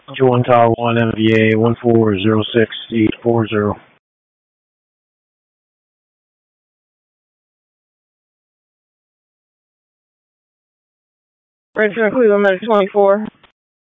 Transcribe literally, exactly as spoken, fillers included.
One Tower one M V A one four zero six eight four zero. Ready for Cleveland Medic twenty-four.